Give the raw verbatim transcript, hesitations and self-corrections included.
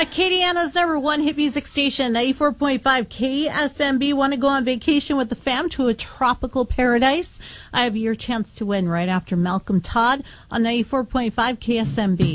Acadiana's number one hit music station, ninety-four point five K S M B. Want to go on vacation with the fam to a tropical paradise? I have your chance to win right after Malcolm Todd on ninety-four point five K S M B.